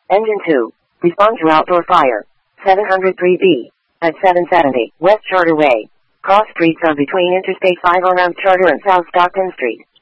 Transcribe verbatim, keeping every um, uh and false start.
Engine two. Respond to outdoor fire. seven hundred three B. At seven seventy West Charter Way. Cross streets are between Interstate five on Charter and South Stockton Street.